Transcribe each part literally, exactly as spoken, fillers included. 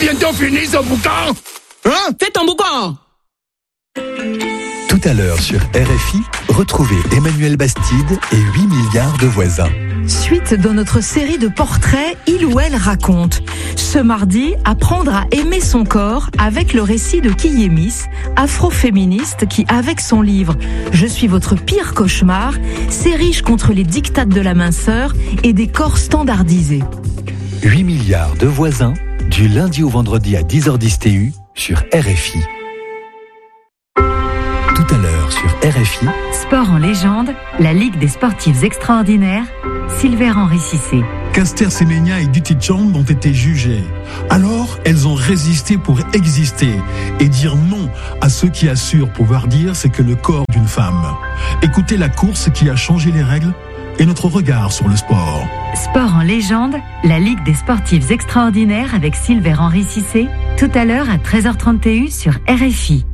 bientôt fini ce boucan. Hein? Fais ton boucan. Tout à l'heure sur R F I, retrouvez Emmanuel Bastide et huit milliards de voisins. Suite dans notre série de portraits, Il ou Elle raconte. Ce mardi, apprendre à aimer son corps avec le récit de Kiyemis, afroféministe qui, avec son livre « Je suis votre pire cauchemar », s'érige contre les diktats de la minceur et des corps standardisés. huit milliards de voisins, du lundi au vendredi à dix heures dix T U sur R F I. Tout à l'heure sur R F I. Sport en légende, la Ligue des sportifs extraordinaires, Silver Henri Cissé. Caster Semenya et Dutty Chand ont été jugées. Alors, elles ont résisté pour exister et dire non à ceux qui assurent pouvoir dire c'est que le corps d'une femme. Écoutez la course qui a changé les règles et notre regard sur le sport. Sport en légende, la Ligue des sportifs extraordinaires avec Silver Henri Cissé, tout à l'heure à treize heures trente T U sur R F I.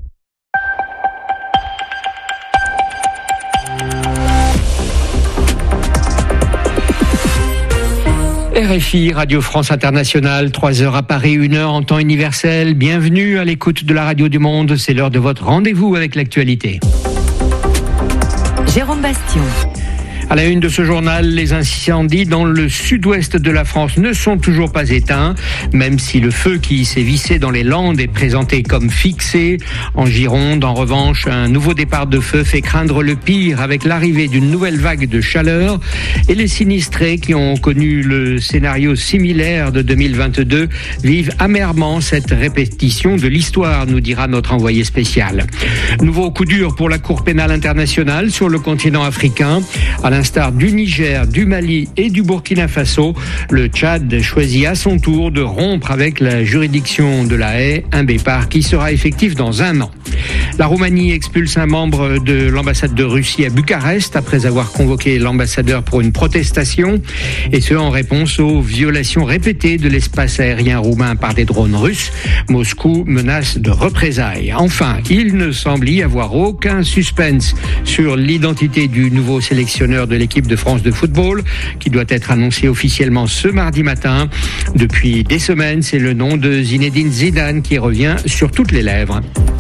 R F I, Radio France Internationale, trois heures à Paris, une heure en temps universel. Bienvenue à l'écoute de la radio du monde. C'est l'heure de votre rendez-vous avec l'actualité. Jérôme Bastion. À la une de ce journal, les incendies dans le sud-ouest de la France ne sont toujours pas éteints, même si le feu qui s'est vissé dans les Landes est présenté comme fixé. En Gironde, en revanche, un nouveau départ de feu fait craindre le pire avec l'arrivée d'une nouvelle vague de chaleur. Et les sinistrés qui ont connu le scénario similaire de deux mille vingt-deux vivent amèrement cette répétition de l'histoire, nous dira notre envoyé spécial. Nouveau coup dur pour la Cour pénale internationale sur le continent africain. À l'instar du Niger, du Mali et du Burkina Faso, le Tchad choisit à son tour de rompre avec la juridiction de La Haye, un départ qui sera effectif dans un an. La Roumanie expulse un membre de l'ambassade de Russie à Bucarest après avoir convoqué l'ambassadeur pour une protestation, et ce en réponse aux violations répétées de l'espace aérien roumain par des drones russes. Moscou menace de représailles. Enfin, il ne semble y avoir aucun suspense sur l'identité du nouveau sélectionneur de l'équipe de France de football, qui doit être annoncé officiellement ce mardi matin. Depuis des semaines, c'est le nom de Zinedine Zidane qui revient sur toutes les lèvres.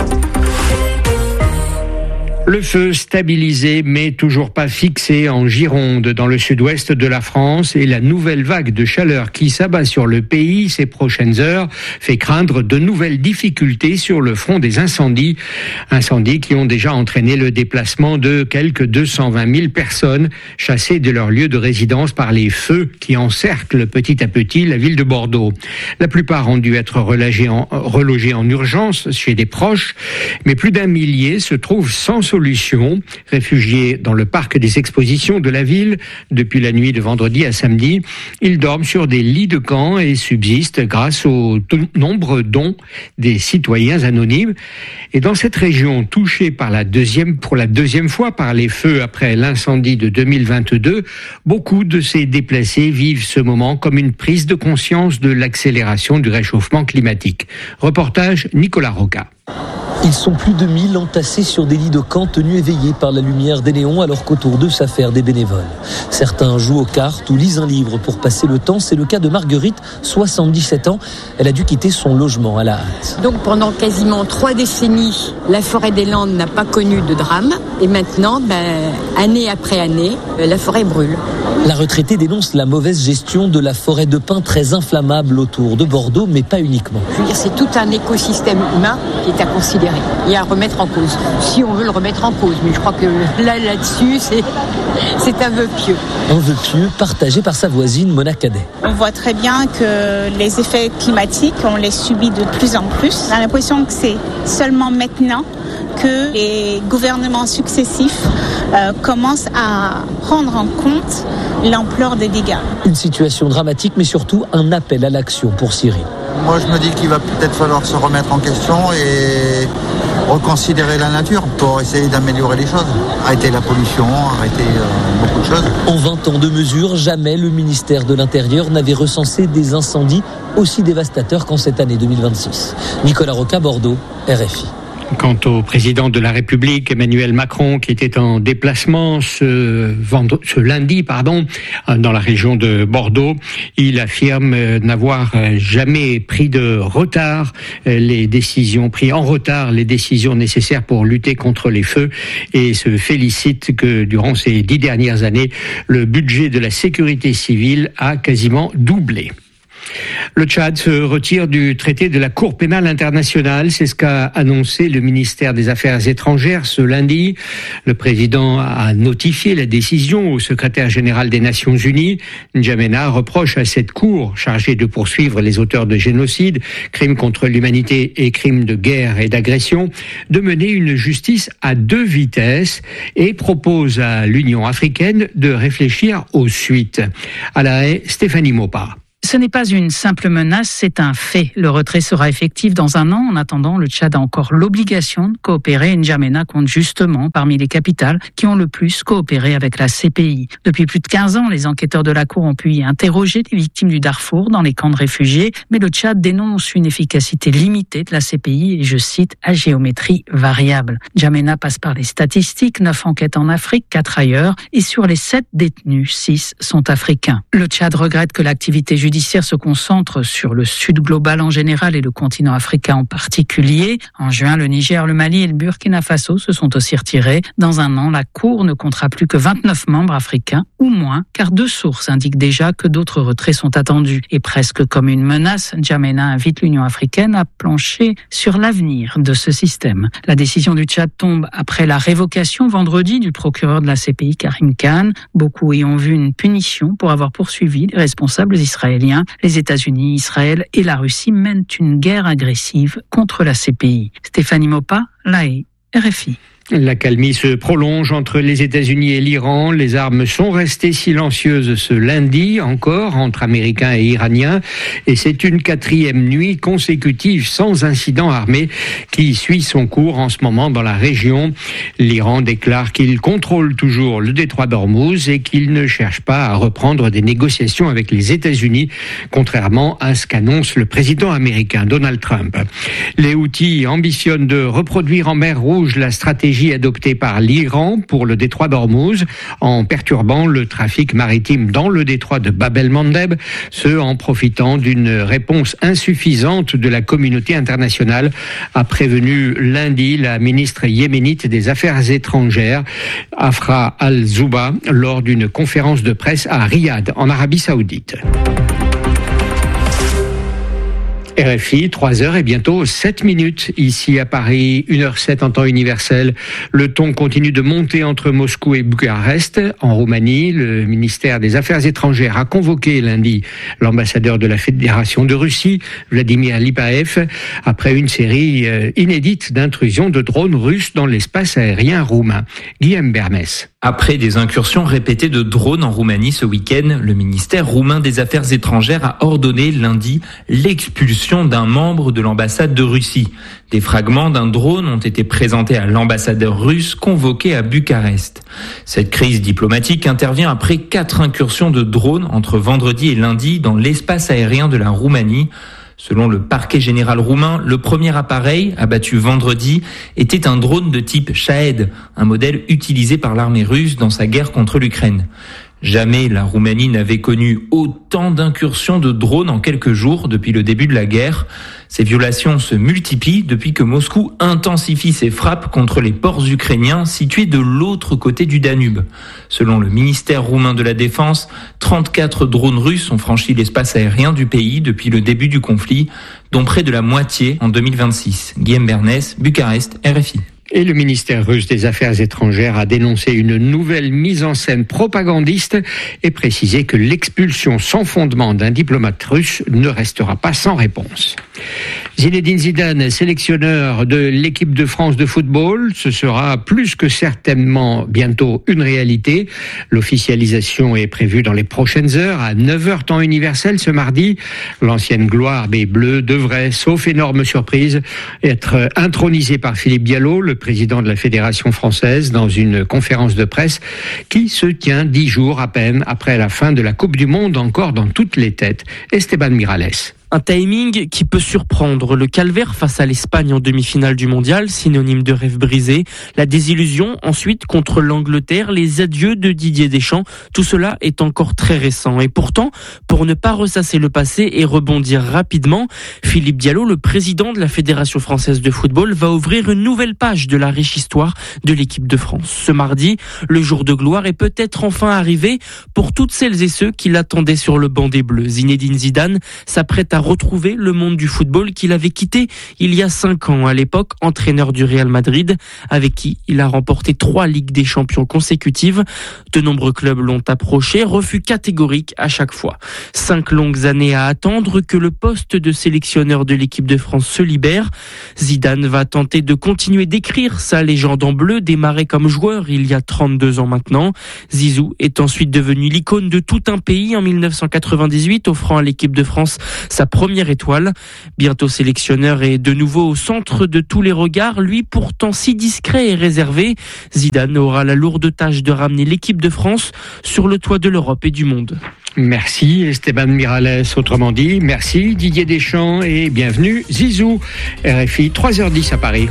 Le feu stabilisé mais toujours pas fixé en Gironde, dans le sud-ouest de la France, et la nouvelle vague de chaleur qui s'abat sur le pays ces prochaines heures fait craindre de nouvelles difficultés sur le front des incendies. Incendies qui ont déjà entraîné le déplacement de quelques deux cent vingt mille personnes chassées de leur lieu de résidence par les feux qui encerclent petit à petit la ville de Bordeaux. La plupart ont dû être relogés en, relogés en urgence chez des proches, mais plus d'un millier se trouvent sans solution, réfugiés dans le parc des expositions de la ville depuis la nuit de vendredi à samedi. Ils dorment sur des lits de camp et subsistent grâce aux t- nombreux dons des citoyens anonymes. Et dans cette région touchée par la deuxième, pour la deuxième fois par les feux après l'incendie de deux mille vingt-deux, beaucoup de ces déplacés vivent ce moment comme une prise de conscience de l'accélération du réchauffement climatique. Reportage Nicolas Roca. Ils sont plus de mille entassés sur des lits de camp tenus éveillés par la lumière des néons alors qu'autour d'eux s'affairent des bénévoles. Certains jouent aux cartes ou lisent un livre pour passer le temps. C'est le cas de Marguerite, soixante-dix-sept ans. Elle a dû quitter son logement à la hâte. Donc pendant quasiment trois décennies, la forêt des Landes n'a pas connu de drame. Et maintenant, ben, année après année, la forêt brûle. La retraitée dénonce la mauvaise gestion de la forêt de pins très inflammable autour de Bordeaux, mais pas uniquement. Je veux dire, c'est tout un écosystème humain qui est à considérer et à remettre en cause, si on veut le remettre en cause. Mais je crois que là, là-dessus, c'est, c'est un vœu pieux. Un vœu pieux partagé par sa voisine Mona Cadet. On voit très bien que les effets climatiques, on les subit de plus en plus. On a l'impression que c'est seulement maintenant que les gouvernements successifs euh, commencent à prendre en compte l'ampleur des dégâts. Une situation dramatique, mais surtout un appel à l'action pour Cyril. Moi, je me dis qu'il va peut-être falloir se remettre en question et reconsidérer la nature pour essayer d'améliorer les choses. Arrêter la pollution, arrêter euh, beaucoup de choses. En vingt ans de mesures, jamais le ministère de l'Intérieur n'avait recensé des incendies aussi dévastateurs qu'en cette année deux mille vingt-six. Nicolas Roca, Bordeaux, R F I. Quant au président de la République, Emmanuel Macron, qui était en déplacement ce, vendre, ce lundi pardon, dans la région de Bordeaux, il affirme n'avoir jamais pris de retard les décisions, pris en retard les décisions nécessaires pour lutter contre les feux et se félicite que durant ces dix dernières années, le budget de la sécurité civile a quasiment doublé. Le Tchad se retire du traité de la Cour pénale internationale, c'est ce qu'a annoncé le ministère des Affaires étrangères ce lundi. Le président a notifié la décision au secrétaire général des Nations Unies. N'Djamena reproche à cette cour, chargée de poursuivre les auteurs de génocide, crimes contre l'humanité et crimes de guerre et d'agression, de mener une justice à deux vitesses et propose à l'Union africaine de réfléchir aux suites. À La Haye, Stéphanie Maupas. Ce n'est pas une simple menace, c'est un fait. Le retrait sera effectif dans un an. En attendant, le Tchad a encore l'obligation de coopérer. N'Djamena compte justement parmi les capitales qui ont le plus coopéré avec la C P I. Depuis plus de quinze ans, les enquêteurs de la Cour ont pu y interroger des victimes du Darfour dans les camps de réfugiés. Mais le Tchad dénonce une efficacité limitée de la C P I et, je cite, à géométrie variable. N'Djamena passe par les statistiques. Neuf enquêtes en Afrique, quatre ailleurs. Et sur les sept détenus, six sont africains. Le Tchad regrette que l'activité judiciaire judiciaire se concentre sur le sud global en général et le continent africain en particulier. En juin, le Niger, le Mali et le Burkina Faso se sont aussi retirés. Dans un an, la Cour ne comptera plus que vingt-neuf membres africains ou moins, car deux sources indiquent déjà que d'autres retraits sont attendus. Et presque comme une menace, N'Djamena invite l'Union africaine à plancher sur l'avenir de ce système. La décision du Tchad tombe après la révocation vendredi du procureur de la C P I, Karim Khan. Beaucoup y ont vu une punition pour avoir poursuivi les responsables israéliens. Les États-Unis, Israël et la Russie mènent une guerre agressive contre la C P I. Stéphanie Maupas, La Haye, R F I. L'accalmie se prolonge entre les États-Unis et l'Iran. Les armes sont restées silencieuses ce lundi encore entre Américains et Iraniens. Et c'est une quatrième nuit consécutive sans incident armé qui suit son cours en ce moment dans la région. L'Iran déclare qu'il contrôle toujours le détroit d'Ormuz et qu'il ne cherche pas à reprendre des négociations avec les États-Unis, contrairement à ce qu'annonce le président américain Donald Trump. Les Houthis ambitionnent de reproduire en mer Rouge la stratégie adoptée par l'Iran pour le détroit d'Ormuz en perturbant le trafic maritime dans le détroit de Bab el-Mandeb, ce en profitant d'une réponse insuffisante de la communauté internationale, a prévenu lundi la ministre yéménite des Affaires étrangères, Afra al-Zouba, lors d'une conférence de presse à Riyad, en Arabie Saoudite. R F I, trois heures et bientôt sept minutes ici à Paris, une heure sept en temps universel. Le ton continue de monter entre Moscou et Bucarest. En Roumanie, le ministère des Affaires étrangères a convoqué lundi l'ambassadeur de la Fédération de Russie, Vladimir Lipaev, après une série inédite d'intrusions de drones russes dans l'espace aérien roumain. Guillaume Bernès. Après des incursions répétées de drones en Roumanie ce week-end, le ministère roumain des Affaires étrangères a ordonné lundi l'expulsion d'un membre de l'ambassade de Russie. Des fragments d'un drone ont été présentés à l'ambassadeur russe convoqué à Bucarest. Cette crise diplomatique intervient après quatre incursions de drones entre vendredi et lundi dans l'espace aérien de la Roumanie. Selon le parquet général roumain, le premier appareil, abattu vendredi, était un drone de type Shahed, un modèle utilisé par l'armée russe dans sa guerre contre l'Ukraine. Jamais la Roumanie n'avait connu autant d'incursions de drones en quelques jours depuis le début de la guerre. Ces violations se multiplient depuis que Moscou intensifie ses frappes contre les ports ukrainiens situés de l'autre côté du Danube. Selon le ministère roumain de la Défense, trente-quatre drones russes ont franchi l'espace aérien du pays depuis le début du conflit, dont près de la moitié en deux mille vingt-six. Guillaume Bernès, Bucarest, R F I. Et le ministère russe des Affaires étrangères a dénoncé une nouvelle mise en scène propagandiste et précisé que l'expulsion sans fondement d'un diplomate russe ne restera pas sans réponse. Zinedine Zidane, sélectionneur de l'équipe de France de football, ce sera plus que certainement bientôt une réalité. L'officialisation est prévue dans les prochaines heures à neuf heures temps universel ce mardi. L'ancienne gloire des Bleus devrait, sauf énorme surprise, être intronisée par Philippe Diallo, le président de la Fédération française, dans une conférence de presse qui se tient dix jours à peine après la fin de la Coupe du Monde, encore dans toutes les têtes. Esteban Miralles. Un timing qui peut surprendre. Le calvaire face à l'Espagne en demi-finale du mondial, synonyme de rêve brisé. La désillusion ensuite contre l'Angleterre, les adieux de Didier Deschamps. Tout cela est encore très récent. Et pourtant, pour ne pas ressasser le passé et rebondir rapidement, Philippe Diallo, le président de la Fédération française de football, va ouvrir une nouvelle page de la riche histoire de l'équipe de France. Ce mardi, le jour de gloire est peut-être enfin arrivé pour toutes celles et ceux qui l'attendaient sur le banc des Bleus. Zinedine Zidane s'apprête à retrouver le monde du football qu'il avait quitté il y a cinq ans, à l'époque entraîneur du Real Madrid, avec qui il a remporté trois Ligues des Champions consécutives. De nombreux clubs l'ont approché, refus catégorique à chaque fois. Cinq longues années à attendre que le poste de sélectionneur de l'équipe de France se libère. Zidane va tenter de continuer d'écrire sa légende en bleu, démarrée comme joueur il y a trente-deux ans maintenant. Zizou est ensuite devenu l'icône de tout un pays en mille neuf cent quatre-vingt-dix-huit, offrant à l'équipe de France sa première étoile. Bientôt sélectionneur et de nouveau au centre de tous les regards, lui pourtant si discret et réservé, Zidane aura la lourde tâche de ramener l'équipe de France sur le toit de l'Europe et du monde. Merci Esteban Miralles, autrement dit, merci Didier Deschamps et bienvenue Zizou. R F I, trois heures dix à Paris.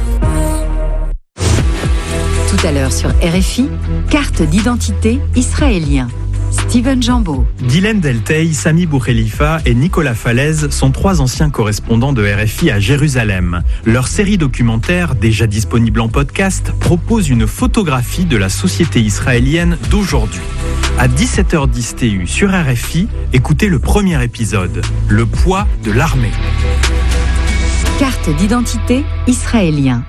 Tout à l'heure sur R F I, carte d'identité israélien. Steven Jambeau. Dylan Deltey, Sami Boukhelifa et Nicolas Falaise sont trois anciens correspondants de R F I à Jérusalem. Leur série documentaire, déjà disponible en podcast, propose une photographie de la société israélienne d'aujourd'hui. À dix-sept heures dix T U sur R F I, écoutez le premier épisode, Le poids de l'armée. Carte d'identité israélien.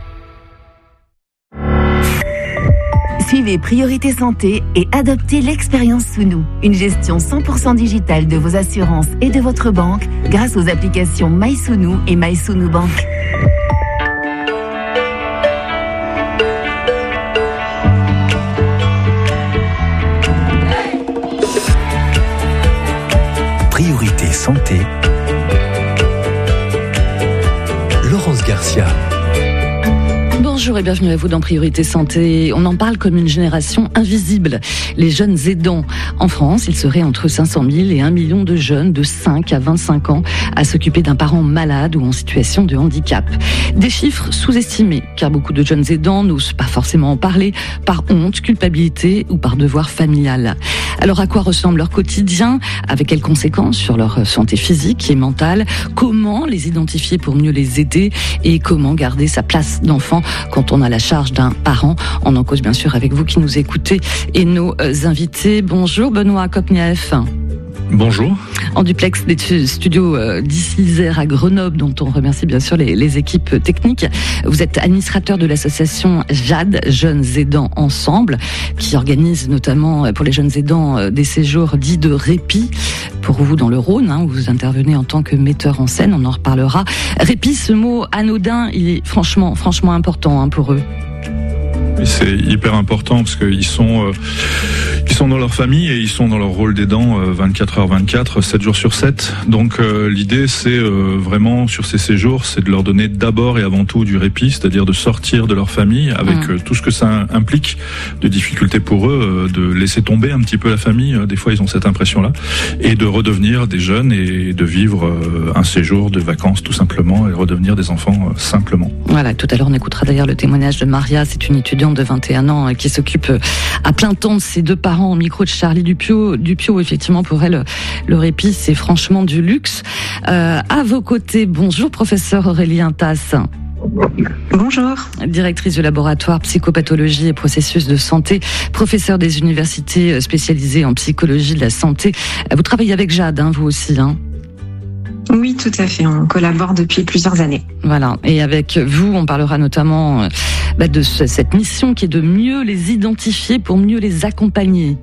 Suivez Priorité Santé et adoptez l'expérience Sounou, une gestion cent pour cent digitale de vos assurances et de votre banque grâce aux applications MySounou et MySounou Bank. Priorité Santé. Laurence Garcia. Bonjour et bienvenue à vous dans Priorité Santé. On en parle comme une génération invisible. Les jeunes aidants. En France, il serait entre cinq cent mille et un million de jeunes de cinq à vingt-cinq ans à s'occuper d'un parent malade ou en situation de handicap. Des chiffres sous-estimés, car beaucoup de jeunes aidants n'osent pas forcément en parler par honte, culpabilité ou par devoir familial. Alors à quoi ressemble leur quotidien? Avec quelles conséquences sur leur santé physique et mentale? Comment les identifier pour mieux les aider? Et comment garder sa place d'enfant quand on a la charge d'un parent? On en cause bien sûr avec vous qui nous écoutez et nos invités. Bonjour Benoît Kopnief. Bonjour. En duplex des studios d'Isle-Isère à Grenoble, dont on remercie bien sûr les, les équipes techniques. Vous êtes administrateur de l'association Jade, Jeunes Aidants Ensemble, qui organise notamment pour les jeunes aidants des séjours dits de répit. Pour vous dans le Rhône, hein, où vous intervenez en tant que metteur en scène, on en reparlera. Répit, ce mot anodin, il est franchement, franchement important hein, pour eux. C'est hyper important parce qu'ils sont, euh, ils sont dans leur famille et ils sont dans leur rôle d'aidant euh, vingt-quatre heures vingt-quatre, sept jours sur sept. Donc euh, l'idée, c'est euh, vraiment sur ces séjours, c'est de leur donner d'abord et avant tout du répit, c'est-à-dire de sortir de leur famille avec mmh. euh, tout ce que ça implique de difficultés pour eux, euh, de laisser tomber un petit peu la famille. Euh, des fois, ils ont cette impression-là, et de redevenir des jeunes et de vivre euh, un séjour de vacances tout simplement et redevenir des enfants euh, simplement. Voilà, tout à l'heure, on écoutera d'ailleurs le témoignage de Maria. C'est une étudiante de vingt et un ans qui s'occupe à plein temps de ses deux parents au micro de Charlie Dupio. Dupio, effectivement, pour elle, le répit, c'est franchement du luxe. Euh, à vos côtés, bonjour, professeur Aurélien Tasse. Bonjour. Directrice du laboratoire psychopathologie et processus de santé, professeur des universités spécialisées en psychologie de la santé. Vous travaillez avec Jade, hein, vous aussi, hein? Oui, tout à fait. On collabore depuis plusieurs années. Voilà. Et avec vous, on parlera notamment bah, de ce, cette mission qui est de mieux les identifier pour mieux les accompagner.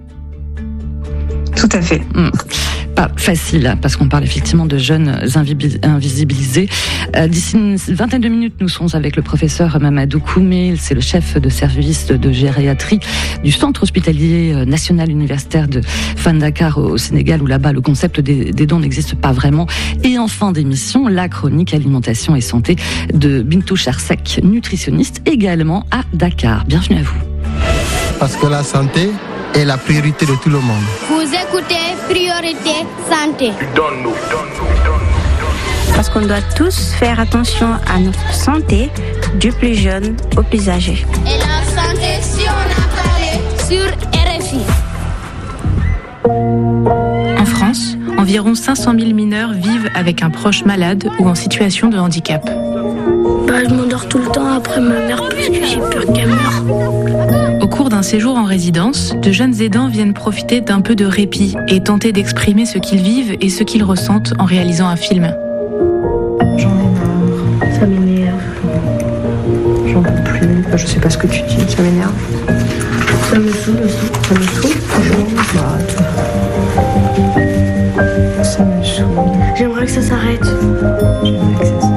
Tout à fait. Mmh. Pas facile, parce qu'on parle effectivement de jeunes invisibilisés. Euh, d'ici une vingtaine de minutes, nous serons avec le professeur Mamadou Koumé. C'est le chef de service de gériatrie du centre hospitalier national universitaire de Fan-Dakar au Sénégal, où là-bas le concept des, des dons n'existe pas vraiment. Et en fin d'émission, la chronique alimentation et santé de Bintou Charsek, nutritionniste également à Dakar. Bienvenue à vous. Parce que la santé est la priorité de tout le monde. Vous écoutez Priorité Santé. Donne-nous, donne-nous, donne-nous. pense qu'on doit tous faire attention à notre santé, du plus jeune au plus âgé. Et la santé, si on a parlé sur R F I. En France, environ cinq cent mille mineurs vivent avec un proche malade ou en situation de handicap. Bah, je m'endors tout le temps après ma mère parce que j'ai peur qu'elle meure. Au cours d'un séjour en résidence, de jeunes aidants viennent profiter d'un peu de répit et tenter d'exprimer ce qu'ils vivent et ce qu'ils ressentent en réalisant un film. J'en ai marre, ça m'énerve. J'en peux plus, bah, je sais pas ce que tu dis, ça m'énerve. Ça me saoule aussi, ça me saoule, franchement. Bah, ça me saoule. J'aimerais que ça s'arrête. J'aimerais que ça s'arrête.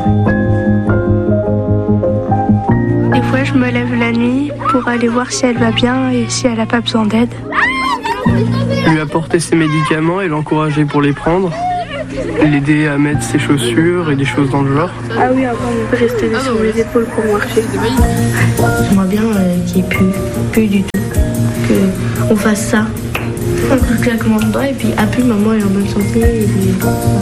Des fois, je me lève la nuit pour aller voir si elle va bien et si elle n'a pas besoin d'aide. Lui apporter ses médicaments et l'encourager pour les prendre. L'aider à mettre ses chaussures et des choses dans le genre. Ah oui, avant on peut rester sur mes épaules pour marcher. J'aimerais bien euh, qu'il n'y ait plus, plus du tout. Qu'on fasse ça. On se claque mon doigt et puis ah puis maman est en bonne santé. Et puis...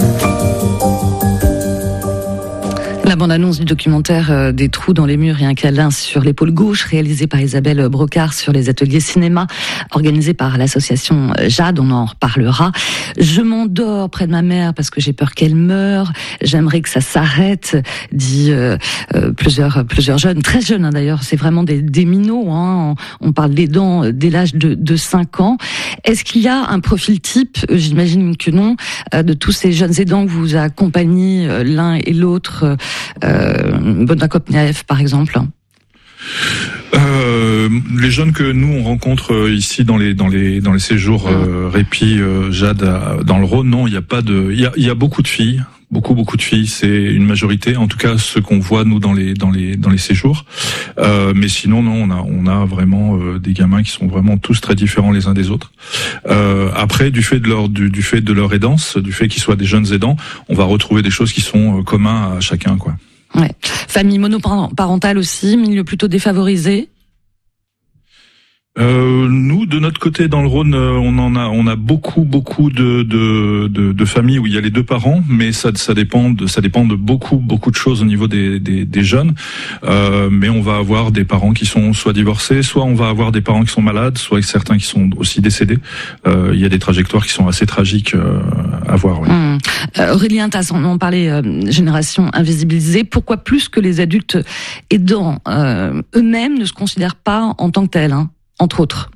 La bande-annonce du documentaire euh, Des trous dans les murs et un câlin sur l'épaule gauche, réalisé par Isabelle Brocard sur les ateliers cinéma, organisé par l'association Jade, on en reparlera. Je m'endors près de ma mère parce que j'ai peur qu'elle meure. J'aimerais que ça s'arrête, dit euh, euh, plusieurs plusieurs jeunes, très jeunes hein, d'ailleurs. C'est vraiment des, des minots. Hein. On parle d'aidants dès l'âge de, de cinq ans. Est-ce qu'il y a un profil type, j'imagine que non, euh, de tous ces jeunes aidants que vous accompagnez euh, l'un et l'autre Euh, Benoît Kopniaev, par exemple? Euh, les jeunes que nous on rencontre ici dans les dans les dans les séjours euh, répit euh, Jade à, dans le Rhône, non, il y a pas de, il y a il y a beaucoup de filles, beaucoup beaucoup de filles, c'est une majorité, en tout cas ceux qu'on voit nous dans les dans les dans les séjours. Euh, mais sinon non, on a on a vraiment euh, des gamins qui sont vraiment tous très différents les uns des autres. Euh, après, du fait de leur du, du fait de leur aidance, du fait qu'ils soient des jeunes aidants, on va retrouver des choses qui sont euh, communs à chacun, quoi. Ouais. Famille monoparentale aussi, milieu plutôt défavorisé. Euh, nous, de notre côté, dans le Rhône, on en a, on a beaucoup, beaucoup de, de, de, de familles où il y a les deux parents, mais ça, ça dépend de, ça dépend de beaucoup, beaucoup de choses au niveau des, des, des jeunes. Euh, mais on va avoir des parents qui sont soit divorcés, soit on va avoir des parents qui sont malades, soit certains qui sont aussi décédés. Euh, il y a des trajectoires qui sont assez tragiques euh, à voir. Oui. Mmh. Euh, Aurélien Tasse, on en parlait, euh, génération invisibilisée. Pourquoi plus que les adultes aidants euh, eux-mêmes ne se considèrent pas en tant que tels, hein, entre autres?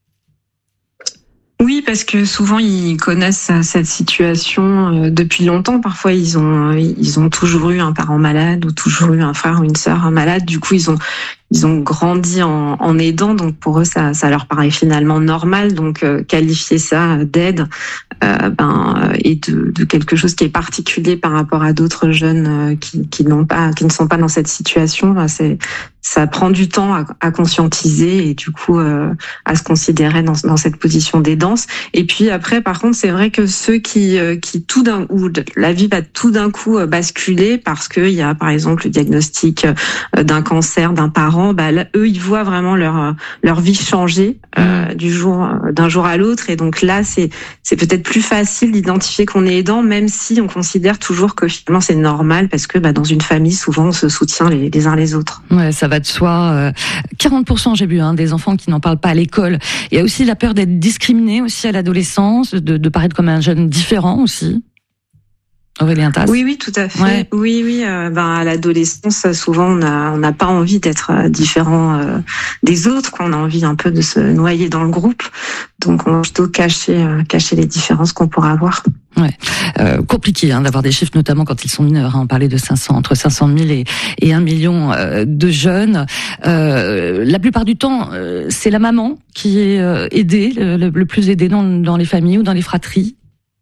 Oui, parce que souvent ils connaissent cette situation depuis longtemps. Parfois ils ont ils ont toujours eu un parent malade ou toujours eu un frère ou une sœur malade. Du coup ils ont ils ont grandi en, en aidant, donc pour eux ça ça leur paraît finalement normal. Donc euh, qualifier ça d'aide euh, ben et de, de quelque chose qui est particulier par rapport à d'autres jeunes euh, qui qui n'ont pas qui ne sont pas dans cette situation, ben, c'est ça prend du temps à, à conscientiser et du coup euh, à se considérer dans, dans cette position d'aidance. Et puis après, par contre, c'est vrai que ceux qui euh, qui tout d'un où la vie va tout d'un coup basculer parce que il y a par exemple le diagnostic euh, d'un cancer d'un parent, bah là, eux ils voient vraiment leur leur vie changer euh, du jour d'un jour à l'autre. Et donc là, c'est c'est peut-être plus facile d'identifier qu'on est aidant, même si on considère toujours que finalement c'est normal parce que bah dans une famille souvent on se soutient les, les uns les autres. Ouais, ça va de soi. quarante pour cent j'ai vu hein, des enfants qui n'en parlent pas à l'école. Il y a aussi la peur d'être discriminé aussi à l'adolescence, de, de paraître comme un jeune différent aussi. Aurélien Tasse. Oui, oui, tout à fait. Ouais. Oui, oui. Euh, ben à l'adolescence, souvent on a on n'a pas envie d'être différent euh, des autres. Qu'on a envie un peu de se noyer dans le groupe. Donc on va plutôt cacher euh, cacher les différences qu'on pourra avoir. Ouais, euh, compliqué hein, d'avoir des chiffres, notamment quand ils sont mineurs. Hein. On parlait de cinq cents, entre cinq cent mille et, et un million euh, de jeunes. Euh, la plupart du temps, euh, c'est la maman qui est euh, aidée, le, le plus aidée dans, dans les familles ou dans les fratries.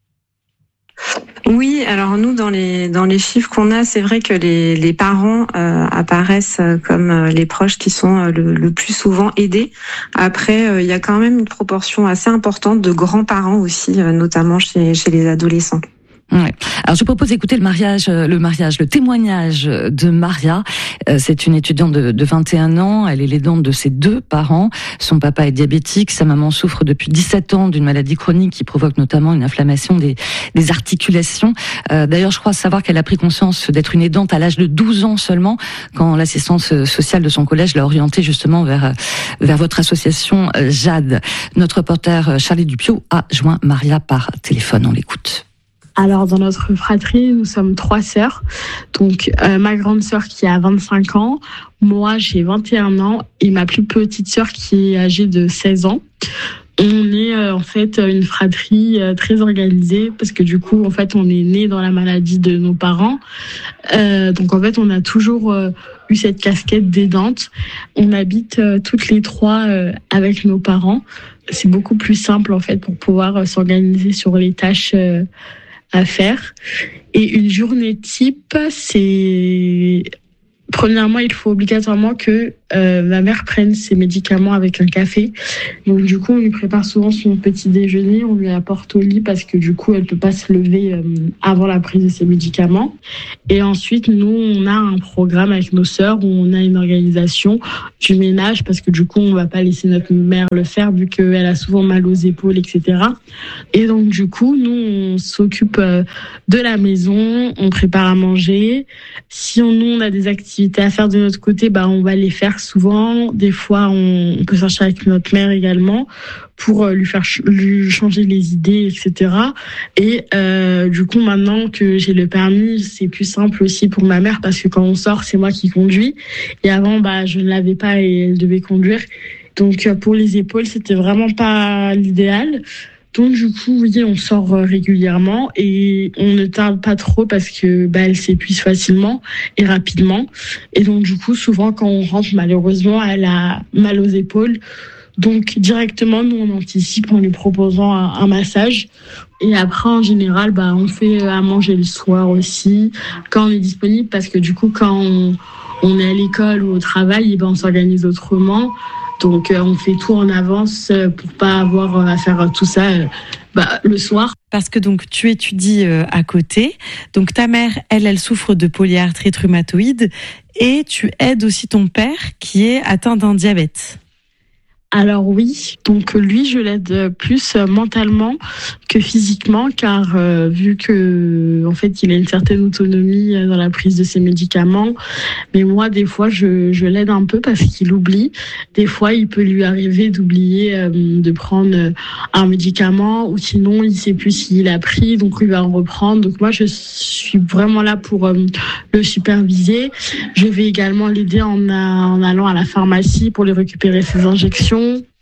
Oui, alors nous dans les dans les chiffres qu'on a, c'est vrai que les les parents euh, apparaissent comme les proches qui sont le, le plus souvent aidés. Après, euh, il y a quand même une proportion assez importante de grands-parents aussi, euh, notamment chez chez les adolescents. Ouais. Alors je propose d'écouter le mariage, le mariage, le témoignage de Maria. C'est une étudiante de, de vingt et un ans. Elle est l'aidante de ses deux parents. Son papa est diabétique. Sa maman souffre depuis dix-sept ans d'une maladie chronique qui provoque notamment une inflammation des, des articulations. Euh, d'ailleurs, je crois savoir qu'elle a pris conscience d'être une aidante à l'âge de douze ans seulement, quand l'assistance sociale de son collège l'a orientée justement vers vers votre association Jade. Notre reporter Charlie Dupiot a joint Maria par téléphone. On l'écoute. Alors dans notre fratrie, nous sommes trois sœurs. Donc euh, ma grande sœur qui a vingt-cinq ans, moi j'ai vingt et un ans et ma plus petite sœur qui est âgée de seize ans. On est euh, en fait une fratrie euh, très organisée parce que du coup en fait on est né dans la maladie de nos parents. Euh, donc en fait on a toujours euh, eu cette casquette d'aidante. On habite euh, toutes les trois euh, avec nos parents. C'est beaucoup plus simple en fait pour pouvoir euh, s'organiser sur les tâches euh, à faire. Et une journée type, c'est... Premièrement, il faut obligatoirement que euh, ma mère prenne ses médicaments avec un café. Donc du coup, on lui prépare souvent son petit déjeuner, on lui apporte au lit parce que du coup, elle peut pas se lever euh, avant la prise de ses médicaments. Et ensuite, nous, on a un programme avec nos sœurs où on a une organisation du ménage parce que du coup, on va pas laisser notre mère le faire vu qu'elle a souvent mal aux épaules, et cetera. Et donc du coup, nous, on s'occupe euh, de la maison, on prépare à manger. Si on, nous, on a des activités à faire de notre côté, bah on va les faire souvent. Des fois, on peut sortir avec notre mère également pour lui faire ch- lui changer les idées, et cetera. Et euh, du coup, maintenant que j'ai le permis, c'est plus simple aussi pour ma mère parce que quand on sort, c'est moi qui conduis. Et avant, bah je ne l'avais pas et elle devait conduire. Donc pour les épaules, c'était vraiment pas l'idéal. Donc du coup, oui, on sort régulièrement et on ne tarde pas trop parce que bah, elle s'épuise facilement et rapidement. Et donc du coup, souvent quand on rentre, malheureusement, elle a mal aux épaules. Donc directement, nous on anticipe en lui proposant un, un massage. Et après, en général, bah on fait à manger le soir aussi quand on est disponible parce que du coup, quand on, on est à l'école ou au travail, et ben on s'organise autrement. Donc, euh, on fait tout en avance euh, pour pas avoir euh, à faire tout ça euh, bah, le soir. Parce que donc tu étudies euh, à côté. Donc ta mère, elle, elle souffre de polyarthrite rhumatoïde et tu aides aussi ton père qui est atteint d'un diabète. Alors oui, donc lui, je l'aide plus mentalement que physiquement, car euh, vu que en fait, il a une certaine autonomie dans la prise de ses médicaments, mais moi, des fois, je, je l'aide un peu parce qu'il oublie. Des fois, il peut lui arriver d'oublier euh, de prendre un médicament, ou sinon, il sait plus s'il a pris, donc il va en reprendre. Donc moi, je suis vraiment là pour euh, le superviser. Je vais également l'aider en, en allant à la pharmacie pour lui récupérer ses injections.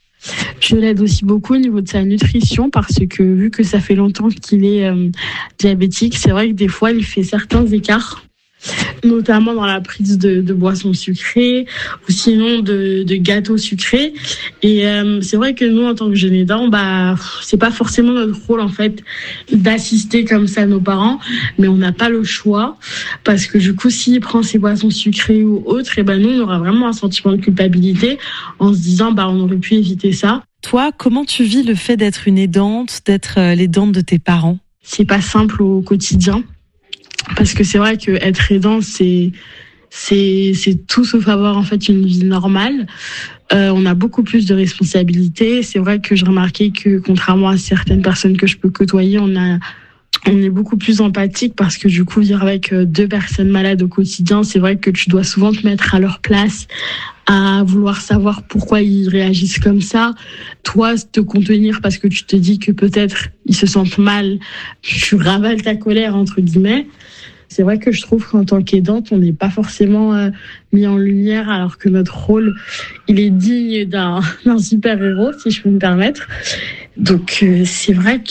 Je l'aide aussi beaucoup au niveau de sa nutrition parce que vu que ça fait longtemps qu'il est euh, diabétique, c'est vrai que des fois il fait certains écarts, notamment dans la prise de, de boissons sucrées ou sinon de, de gâteaux sucrés. Et euh, c'est vrai que nous, en tant que jeunes aidants, bah c'est pas forcément notre rôle en fait d'assister comme ça nos parents, mais on n'a pas le choix parce que du coup, s'il prend ses boissons sucrées ou autres, et ben nous, on aura vraiment un sentiment de culpabilité en se disant bah on aurait pu éviter ça. Toi, comment tu vis le fait d'être une aidante, d'être l'aidante de tes parents ? C'est pas simple au quotidien. Parce que c'est vrai que être aidant, c'est c'est c'est tout sauf avoir en fait une vie normale. Euh, on a beaucoup plus de responsabilités. C'est vrai que j'ai remarqué que contrairement à certaines personnes que je peux côtoyer, on a on est beaucoup plus empathique parce que du coup vivre avec deux personnes malades au quotidien, c'est vrai que tu dois souvent te mettre à leur place, à vouloir savoir pourquoi ils réagissent comme ça. Toi, te contenir parce que tu te dis que peut-être ils se sentent mal, tu ravales ta colère entre guillemets. C'est vrai que je trouve qu'en tant qu'aidante, on n'est pas forcément euh, mis en lumière alors que notre rôle, il est digne d'un, d'un super-héros, si je peux me permettre. Donc euh, c'est vrai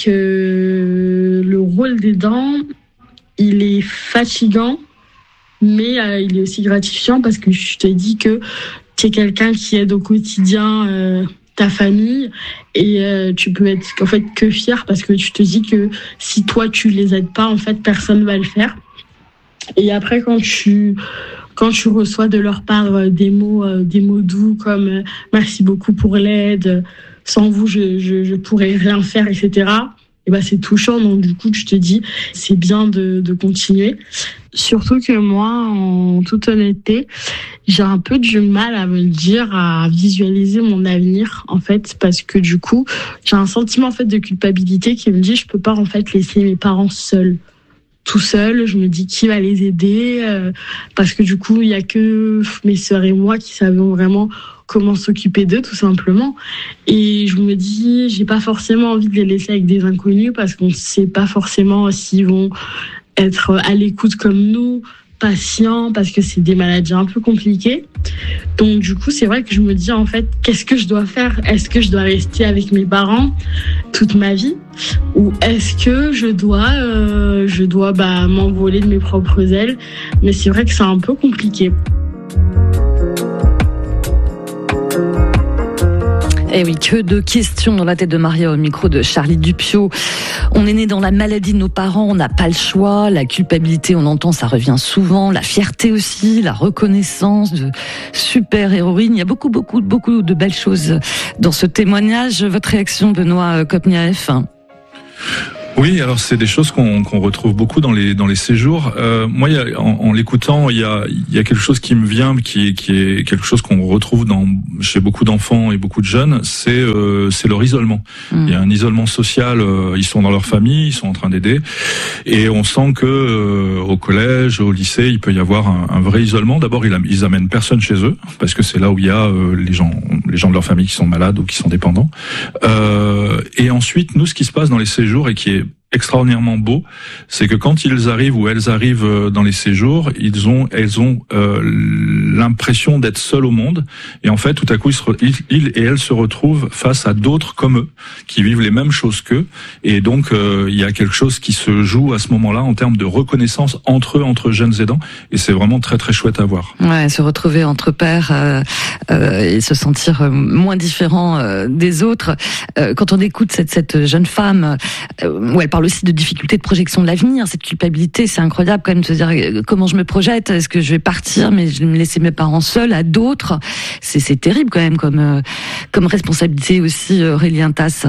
que le rôle d'aidant, il est fatigant, mais euh, il est aussi gratifiant parce que je te dis que tu es quelqu'un qui aide au quotidien euh, ta famille et euh, tu peux être en fait que fier parce que tu te dis que si toi tu les aides pas, en fait personne va le faire. Et après quand tu quand tu reçois de leur part des mots euh, des mots doux comme euh, merci beaucoup pour l'aide, sans vous je je je pourrais rien faire, et cetera. et ben c'est touchant. Donc du coup, je te dis, c'est bien de, de continuer. Surtout que moi, en toute honnêteté, j'ai un peu du mal à me dire, à visualiser mon avenir, en fait, parce que du coup, j'ai un sentiment en fait de culpabilité qui me dit, je peux pas en fait laisser mes parents seuls. Tout seul, je me dis qui va les aider, euh, parce que du coup, il y a que mes sœurs et moi qui savons vraiment comment s'occuper d'eux, tout simplement. Et je me dis, j'ai pas forcément envie de les laisser avec des inconnus, parce qu'on sait pas forcément s'ils vont être à l'écoute comme nous, patients, parce que c'est des maladies un peu compliquées. Donc du coup, c'est vrai que je me dis en fait, qu'est-ce que je dois faire ? Est-ce que je dois rester avec mes parents toute ma vie ? Ou est-ce que je dois, euh, je dois bah, m'envoler de mes propres ailes ? Mais c'est vrai que c'est un peu compliqué. Eh oui, que de questions dans la tête de Maria au micro de Charlie Dupieux. On est né dans la maladie de nos parents, on n'a pas le choix. La culpabilité, on entend, ça revient souvent. La fierté aussi, la reconnaissance de super-héroïne. Il y a beaucoup, beaucoup, beaucoup de belles choses dans ce témoignage. Votre réaction, Benoît Kopniaeff ? Oui, alors c'est des choses qu'on qu'on retrouve beaucoup dans les dans les séjours. Euh, moi, il y a, en, en l'écoutant, il y a il y a quelque chose qui me vient, qui est qui est quelque chose qu'on retrouve dans chez beaucoup d'enfants et beaucoup de jeunes. C'est euh, c'est leur isolement. Mmh. Il y a un isolement social. Euh, ils sont dans leur famille, ils sont en train d'aider, et on sent que euh, au collège, au lycée, il peut y avoir un, un vrai isolement. D'abord, ils, ils amènent personne chez eux parce que c'est là où il y a euh, les gens les gens de leur famille qui sont malades ou qui sont dépendants. Euh, et ensuite, nous, ce qui se passe dans les séjours et qui est extraordinairement beau, c'est que quand ils arrivent ou elles arrivent dans les séjours, ils ont, elles ont euh, l'impression d'être seuls au monde, et en fait, tout à coup, ils, se, ils, ils et elles se retrouvent face à d'autres comme eux, qui vivent les mêmes choses qu'eux, et donc euh, il y a quelque chose qui se joue à ce moment-là en termes de reconnaissance entre eux, entre jeunes aidants, et c'est vraiment très très chouette à voir. Ouais, se retrouver entre pairs euh, euh, et se sentir moins différent euh, des autres. Euh, quand on écoute cette, cette jeune femme, euh, où elle parle aussi de difficultés de projection de l'avenir, cette culpabilité, c'est incroyable quand même de se dire comment je me projette, est-ce que je vais partir mais je vais me laisser mes parents seuls à d'autres, c'est, c'est terrible quand même comme, euh, comme responsabilité aussi, Aurélien Tasse.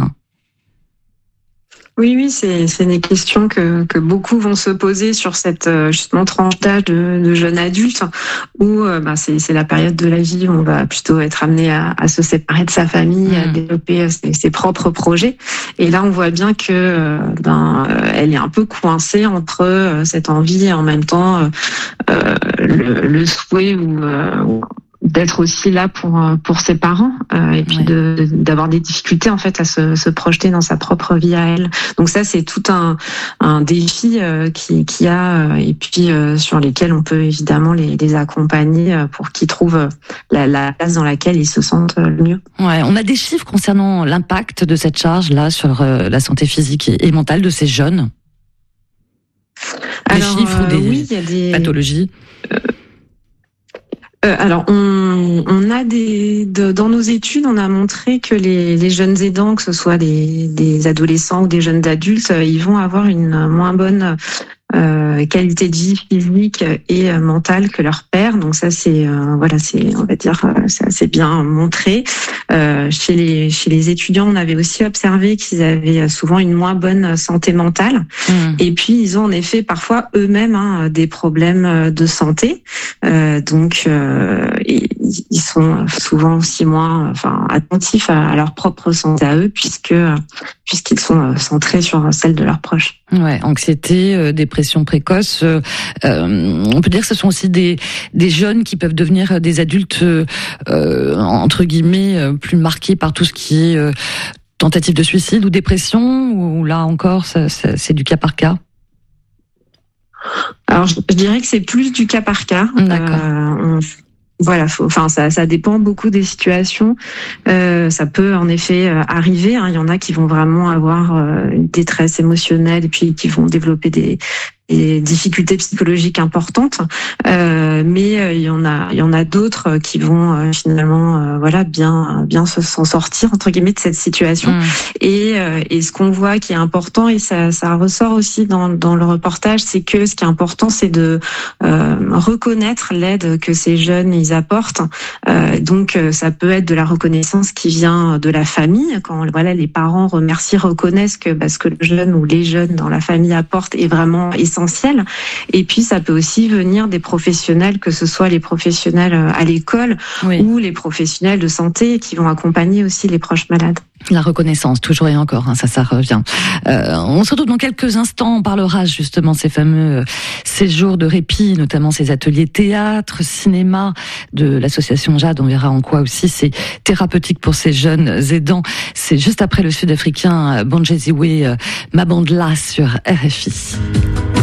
Oui, oui, c'est, c'est des questions que, que beaucoup vont se poser sur cette justement tranche d'âge de, de jeunes adultes où euh, bah, c'est, c'est la période de la vie où on va plutôt être amené à, à se séparer de sa famille, mmh. à développer ses, ses propres projets. Et là, on voit bien que euh, ben, euh, elle est un peu coincée entre euh, cette envie et en même temps euh, le, le souhait ou euh, d'être aussi là pour pour ses parents euh, et puis ouais. de d'avoir des difficultés en fait à se, se projeter dans sa propre vie à elle. Donc ça c'est tout un un défi euh, qui qui a euh, et puis euh, sur lesquels on peut évidemment les les accompagner euh, pour qu'ils trouvent la la place dans laquelle ils se sentent le mieux. Ouais, on a des chiffres concernant l'impact de cette charge là sur euh, la santé physique et, et mentale de ces jeunes. Des Alors, chiffres ou des, euh, oui, il y a des pathologies. Euh, Euh, alors, on, on a des de, dans nos études, on a montré que les, les jeunes aidants, que ce soit des, des adolescents ou des jeunes adultes, ils vont avoir une moins bonne euh, qualité de vie physique et mentale que leur père. Donc ça, c'est euh, voilà, c'est on va dire, c'est assez bien montré. Euh, chez les chez les étudiants, on avait aussi observé qu'ils avaient souvent une moins bonne santé mentale. Mmh. Et puis ils ont en effet parfois eux-mêmes hein, des problèmes de santé. Euh, donc euh, ils sont souvent aussi moins, enfin attentifs à, à leur propre santé à eux, puisque puisqu'ils sont centrés sur celle de leurs proches. Ouais, anxiété, euh, dépression précoce. Euh, euh, on peut dire que ce sont aussi des des jeunes qui peuvent devenir des adultes euh, entre guillemets plus marqués par tout ce qui est euh, tentative de suicide ou dépression. Ou là encore, ça, ça, c'est du cas par cas. Alors, je, je dirais que c'est plus du cas par cas. D'accord. Euh, on... Voilà, faut, enfin ça, ça dépend beaucoup des situations. Euh, ça peut en effet arriver. Hein. Il y en a qui vont vraiment avoir euh, une détresse émotionnelle et puis qui vont développer des des difficultés psychologiques importantes, euh, mais il y en a, il y en a d'autres qui vont euh, finalement, euh, voilà, bien, bien se s'en sortir entre guillemets de cette situation. Mmh. Et, euh, et ce qu'on voit qui est important, et ça, ça ressort aussi dans, dans le reportage, c'est que ce qui est important, c'est de euh, reconnaître l'aide que ces jeunes ils apportent. Euh, donc, ça peut être de la reconnaissance qui vient de la famille, quand voilà les parents remercient, reconnaissent que parce que le jeune ou les jeunes dans la famille apportent est vraiment essentiel. Et puis, ça peut aussi venir des professionnels, que ce soit les professionnels à l'école oui. ou les professionnels de santé qui vont accompagner aussi les proches malades. La reconnaissance, toujours et encore, hein, ça, ça revient. Euh, on se retrouve dans quelques instants, on parlera justement de ces fameux séjours de répit, notamment ces ateliers théâtre, cinéma de l'association Jade. On verra en quoi aussi c'est thérapeutique pour ces jeunes aidants. C'est juste après le Sud-Africain Bonjeziwe Mabandla sur R F I.